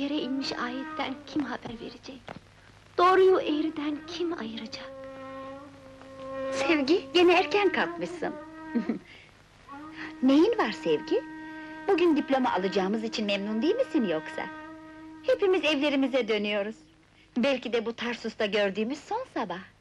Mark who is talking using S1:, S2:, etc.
S1: yere inmiş ayetten kim haber verecek? Doğruyu eğriden kim ayıracak?
S2: Sevgi, gene erken kalkmışsın. Neyin var Sevgi? Bugün diploma alacağımız için memnun değil misin yoksa? Hepimiz evlerimize dönüyoruz. Belki de bu Tarsus'ta gördüğümüz son sabah.